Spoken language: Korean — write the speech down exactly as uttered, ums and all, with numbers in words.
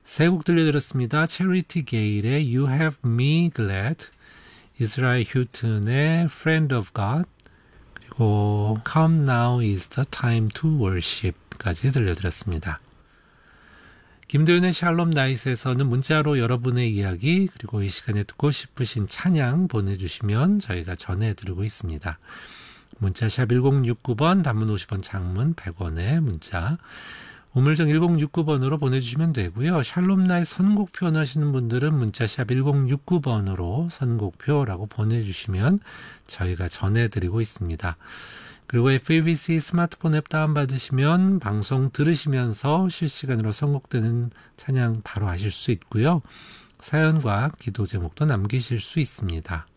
세 곡 들려드렸습니다. 체리티 게일의 You Have Me Glad, 이스라엘 휴튼의 Friend of God, 그리고 Come Now is the Time to Worship까지 들려드렸습니다. 김도윤의 샬롬 나잇에서는 문자로 여러분의 이야기 그리고 이 시간에 듣고 싶으신 찬양 보내주시면 저희가 전해드리고 있습니다. 문자샵 일공육구 번, 단문 오십 원, 장문 백 원의 문자, 우물정 일공육구 번으로 보내주시면 되고요. 샬롬 나잇 선곡표 원하시는 분들은 문자샵 일공육구 번으로 선곡표라고 보내주시면 저희가 전해드리고 있습니다. 그리고 에프이비씨 스마트폰 앱 다운받으시면 방송 들으시면서 실시간으로 선곡되는 찬양 바로 아실 수 있고요. 사연과 기도 제목도 남기실 수 있습니다.